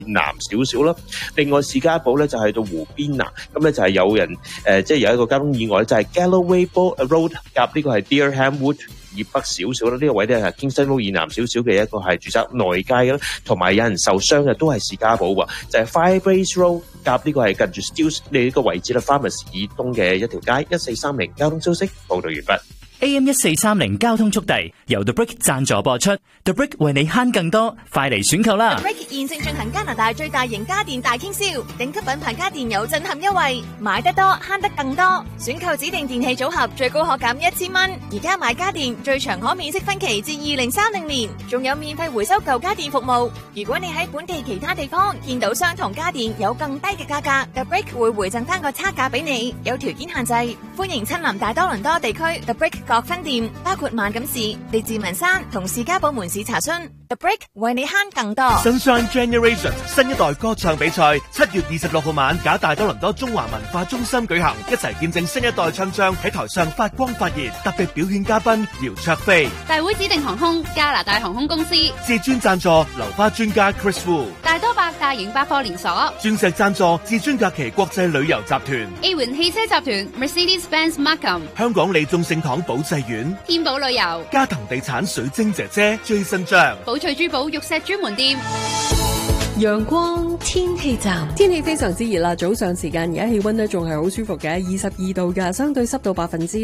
南少少啦。另外士嘉堡咧就係到湖邊南，咁咧就係有人即係有一個交通意外咧，就係 Galloway Road 夾呢個係 Deerham Wood 以北少少啦，呢個位咧係 Kingston Road 以南少少嘅一個係住宅內街啦，同埋有人受傷嘅都係士嘉堡喎，就係 Firebase Road 夾呢個係近住 Steeles 呢個位置啦 ，Farmers 以東嘅一條街。1430交通消息報道完畢。 AM 1430交通速遞由 The Brick 贊助播出 ，The Brick 為你慳更多，快嚟選購啦 ！The Brick 現正進行加拿大最大型家電大傾銷，頂級品牌家電有震撼優惠，買得多慳得更多，選購指定電器組合最高可減1000蚊，而家買家電最長可免息分期至2030年，仲有免費回收舊家電服務。如果你喺本地其他地方見到相同家電有更低嘅價格 ，The Brick 會回贈翻個差價俾你，有條件限制，歡迎親臨大多倫多地區 The Brick各分店，包括萬錦市、利治文山同士嘉堡門市查詢。The Brick 為你慳更多。 Sunshine Generation 新一代歌唱比賽7月26號晚，假大多倫多中華文化中心舉行，一齊見證新一代唱將喺台上發光發熱。特別表演嘉賓姚焯菲， 大會指定航空加拿大航空公司， 至尊贊助流花專家 Chris Wu， 大多百大型百貨連鎖， 鑽石贊助至尊假期國際旅遊集團， A 環汽車集團 Mercedes-Benz Markham， 香港利眾聖堂保濟院， 天寶旅遊， 嘉騰地產水晶姐姐最新張， 寶翠珠寶玉石專門店。 陽光天氣站，天氣非常之熱啦！早上時間而家氣溫呢仲係好舒服嘅，22度㗎，相對濕度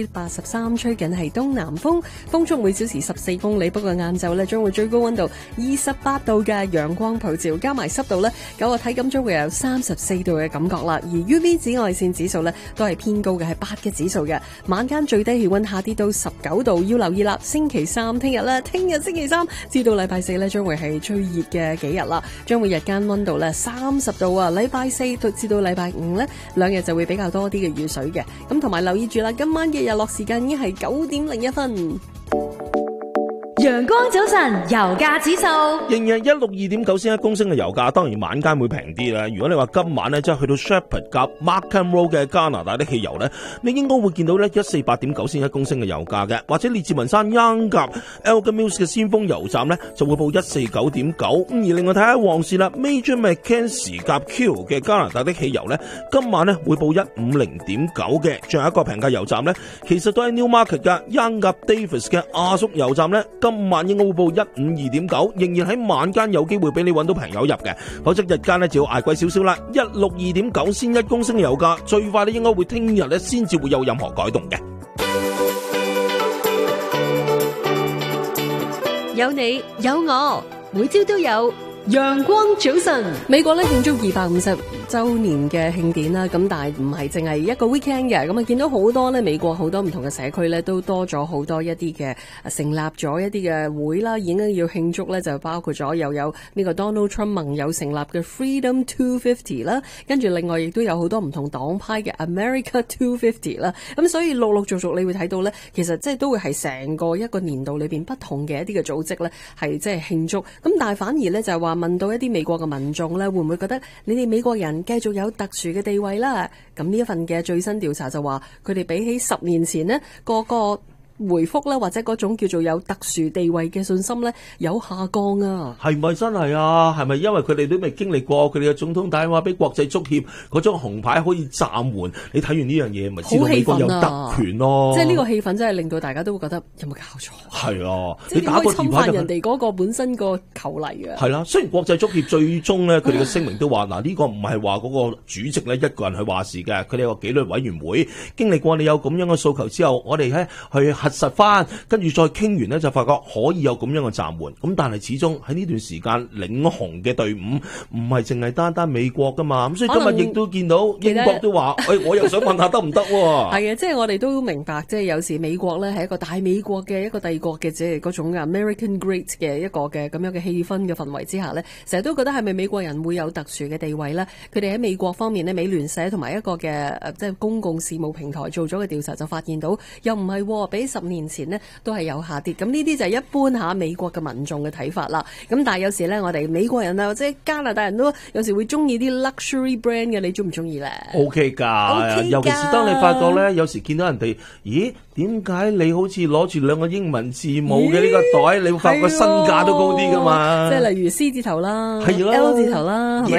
83%，吹緊係東南風，風速每小時14公里。不過晏晝呢將會最高溫度28度嘅，陽光普照，加埋濕度呢，咁我體感將會有34度嘅感覺啦。而 UV 紫外線指數呢都係偏高嘅，係8嘅指數嘅。晚間最低氣溫下跌到19度，要留意啦。星期三聽日呢，聽日星期三至到禮拜四呢將會係最熱嘅幾日啦，將會日間溫度咧30度啊，禮拜四至到禮拜五咧2日就會比較多啲嘅雨水嘅，咁同埋留意住啦，今晚嘅日落時間已經係9:01。陽光早晨，油價指數仍然162.9先一公升嘅油價，當然晚間會平啲啦。如果你話今晚咧，即係去到 Shepherd 夾 Markham Road 嘅加拿大的汽油咧，你應該會見到咧148.9先一公升嘅油價嘅，或者列治文山 Young 夾 Elgin Mills 嘅先鋒油站咧就會報149.9。而另外睇下旺市啦 ，Major Mackenzie 夾 Q 嘅加拿大的汽油咧，今晚咧會報150.9嘅。仲有一個平價油站咧，其實都係 Newmarket 嘅 Young 夾 Davis 嘅阿叔油站咧，今晚應該會報152.9，仍然喺晚間有機會俾你揾到朋友入嘅，否則日間咧就要捱貴少少啦。162.9先一公升嘅油價，最快咧應該會聽日咧先至會有任何改動嘅。 有你有我，每朝都有陽光早晨。美國咧慶祝250週年嘅慶典啦，咁但係唔係淨係一個 weekend 嘅，咁啊見到好多咧美國好多唔同嘅社區咧都多咗好多一啲嘅成立咗一啲嘅會啦，已經要慶祝咧就包括咗又有呢個 Donald Trump 盟友成立嘅 Freedom 250啦，跟住另外亦都有好多唔同黨派嘅 America 250啦，咁所以陸陸續續你會睇到咧，其實即係都會係成個一個年度裏邊不同嘅一啲嘅組織咧係即係慶祝，咁但係反而咧就係話問到一啲美國嘅民眾咧，會唔會覺得你哋美國人繼續有特殊嘅地位啦？咁呢一份嘅最新調查就話，佢哋比起10年前呢個回覆咧，或者嗰種叫做有特殊地位嘅信心咧，有下降啊！ 係咪真係啊？係咪因為佢哋都未經歷過佢哋嘅總統打電話俾國際足協嗰張紅牌可以暫緩？你睇完呢樣嘢，咪知道美國有特權咯？ 即係呢個氣氛真係令到大家都會覺得有冇搞錯？ 係啊！ 你打個侵犯人哋嗰個本身個球例啊！ 係啦，雖然國際足協最終咧，佢哋嘅聲明都話嗱，呢個唔係話嗰個主席咧一個人去話事嘅，佢哋有個紀律委員會經歷過你有咁樣嘅訴求之後，我哋咧去核實翻，跟住再傾完呢，就發覺可以有咁樣嘅暫緩。咁但係始終喺呢段時間領紅嘅隊伍唔係淨係單單美國噶嘛，咁所以今日亦都見到英國都話，我又想問下得唔得？ 係啊，即係我哋都明白，即係有時美國咧係一個大美國嘅一個帝國嘅，即係嗰種 American Great 嘅一個嘅咁樣嘅氣氛嘅氛圍之下咧，成日都覺得係咪美國人會有特殊嘅地位咧？佢哋喺美國方面咧，美聯社同埋一個嘅即係公共事務平台做咗嘅調查就發現到，又唔係比10 10年前呢都係有下跌。咁呢啲就係一般嚇美國嘅民眾嘅睇法啦。咁但係有時咧，我哋美國人啊或者加拿大人都有時會中意啲 luxury brand 嘅，你中唔中意咧 ？OK 㗎，尤其是當你發覺咧，有時見到人哋，咦？點解你好似攞住2個英文字母嘅呢個袋，你會發覺身價都高啲㗎嘛？ 即係例如 C 字頭啦係啦 ，L 字頭啦，係咪？